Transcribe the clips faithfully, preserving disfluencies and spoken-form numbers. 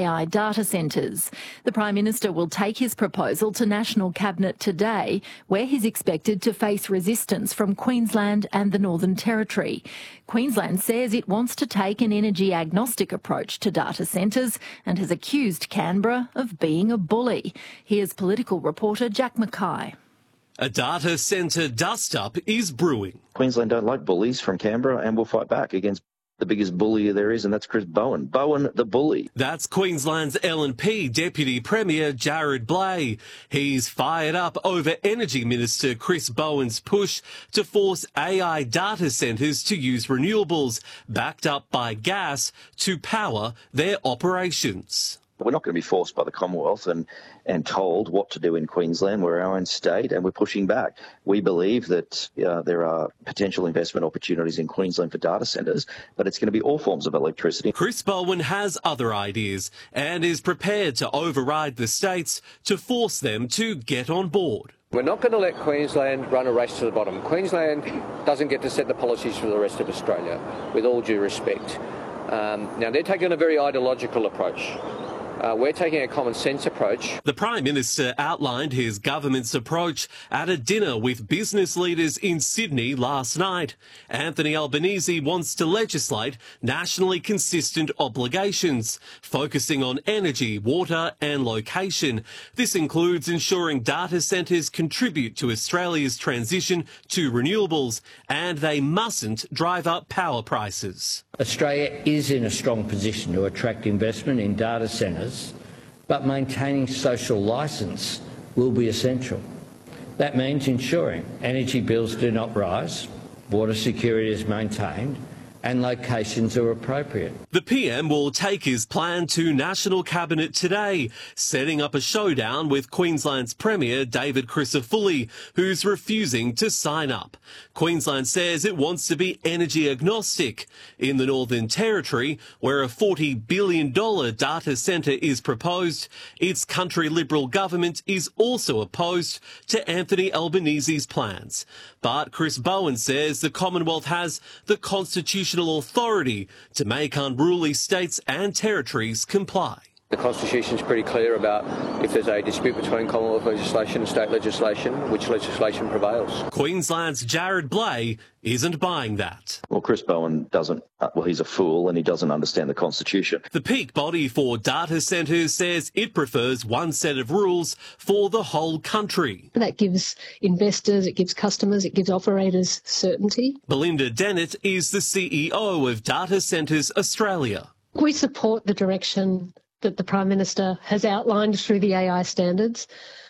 A I data centres. The Prime Minister will take his proposal to National Cabinet today, where he's expected to face resistance from Queensland and the Northern Territory. Queensland says it wants to take an energy agnostic approach to data centres and has accused Canberra of being a bully. Here's political reporter Jack Mackay. A data centre dust-up is brewing. Queensland don't like bullies from Canberra and will fight back against the biggest bully there is, and that's Chris Bowen. Bowen the bully. That's Queensland's L N P Deputy Premier Jarrod Bleij. He's fired up over Energy Minister Chris Bowen's push to force A I data centres to use renewables, backed up by gas, to power their operations. We're not going to be forced by the Commonwealth and, and told what to do in Queensland. We're our own state and we're pushing back. We believe that uh, there are potential investment opportunities in Queensland for data centres, but it's going to be all forms of electricity. Chris Bowen has other ideas and is prepared to override the states to force them to get on board. We're not going to let Queensland run a race to the bottom. Queensland doesn't get to set the policies for the rest of Australia, with all due respect. Um, now, they're taking a very ideological approach. Uh, we're taking a common sense approach. The Prime Minister outlined his government's approach at a dinner with business leaders in Sydney last night. Anthony Albanese wants to legislate nationally consistent obligations, focusing on energy, water and location. This includes ensuring data centres contribute to Australia's transition to renewables, and they mustn't drive up power prices. Australia is in a strong position to attract investment in data centres, but maintaining social licence will be essential. That means ensuring energy bills do not rise, water security is maintained, and locations are appropriate. The P M will take his plan to National Cabinet today, setting up a showdown with Queensland's Premier David Crisafulli, who's refusing to sign up. Queensland says it wants to be energy agnostic. In the Northern Territory, where a forty billion dollars data centre is proposed, its country Liberal government is also opposed to Anthony Albanese's plans. But Chris Bowen says the Commonwealth has the constitutional authority to make unruly states and territories comply. The Constitution is pretty clear about if there's a dispute between Commonwealth legislation and state legislation, which legislation prevails. Queensland's Jarrod Bleij isn't buying that. Well, Chris Bowen doesn't, uh, well, he's a fool and he doesn't understand the Constitution. The peak body for data centres says it prefers one set of rules for the whole country. That gives investors, it gives customers, it gives operators certainty. Belinda Dennett is the C E O of Data Centres Australia. We support the direction that the Prime Minister has outlined through the A I standards.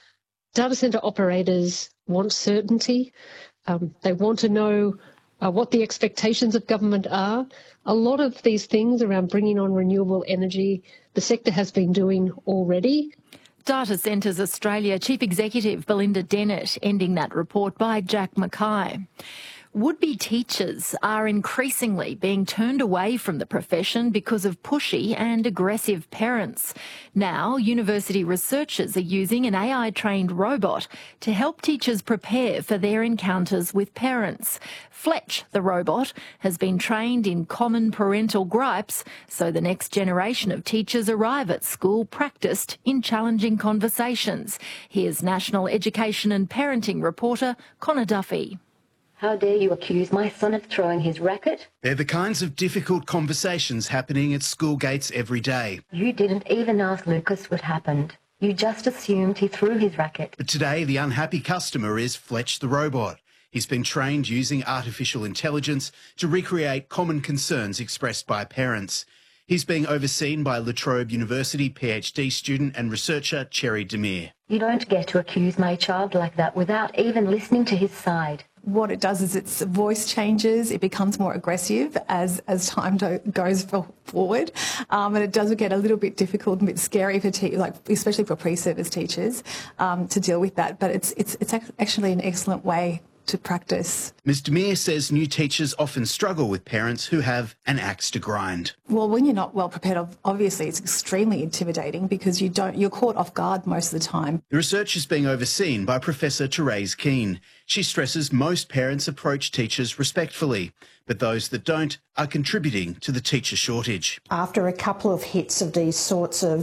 Data centre operators want certainty. Um, they want to know uh, what the expectations of government are. A lot of these things around bringing on renewable energy, the sector has been doing already. Data Centres Australia Chief Executive Belinda Dennett ending that report by Jack Mackay. Would-be teachers are increasingly being turned away from the profession because of pushy and aggressive parents. Now, university researchers are using an A I-trained robot to help teachers prepare for their encounters with parents. Fletch, the robot, has been trained in common parental gripes, so the next generation of teachers arrive at school practiced in challenging conversations. Here's National Education and Parenting reporter Connor Duffy. How dare you accuse my son of throwing his racket? They're the kinds of difficult conversations happening at school gates every day. You didn't even ask Lucas what happened. You just assumed he threw his racket. But today, the unhappy customer is Fletch the robot. He's been trained using artificial intelligence to recreate common concerns expressed by parents. He's being overseen by La Trobe University PhD student and researcher Cherry Demir. You don't get to accuse my child like that without even listening to his side. What it does is its voice changes, it becomes more aggressive as, as time do, goes forward, um, and it does get a little bit difficult and a bit scary for te- like especially for pre-service teachers um, to deal with that. But it's it's it's actually an excellent way to practice. Miz Demir says new teachers often struggle with parents who have an axe to grind. Well, when you're not well prepared, obviously it's extremely intimidating because you don't, you're caught off guard most of the time. The research is being overseen by Professor Therese Keane. She stresses most parents approach teachers respectfully, but those that don't are contributing to the teacher shortage. After a couple of hits of these sorts of